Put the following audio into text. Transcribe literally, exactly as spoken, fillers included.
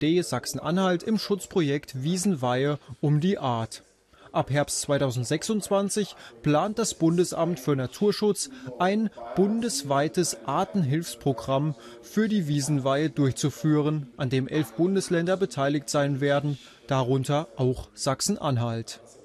D Sachsen-Anhalt im Schutzprojekt Wiesenweihe um die Art. Ab Herbst zweitausendsechsundzwanzig plant das Bundesamt für Naturschutz ein bundesweites Artenhilfsprogramm für die Wiesenweihe durchzuführen, an dem elf Bundesländer beteiligt sein werden, darunter auch Sachsen-Anhalt.